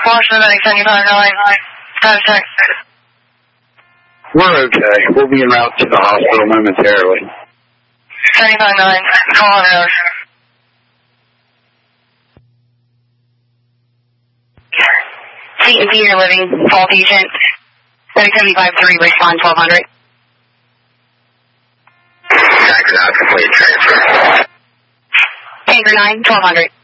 Washington, 75-9. Time check. We're okay. We'll be en route to the hospital momentarily. 75-9. Call on hours. Seat and senior living, fall patient. 75-3, respond 1200. Anchor 9, complete transfer. Anchor 9, 1200.